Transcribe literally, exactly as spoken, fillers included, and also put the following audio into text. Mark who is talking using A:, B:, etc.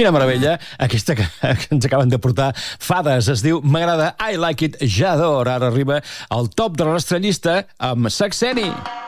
A: Quina meravella, aquesta que ens acaben de portar Fades, es diu M'agrada, I Like It, J'adore. Ara arriba al top de la nostra llista amb Saxeni.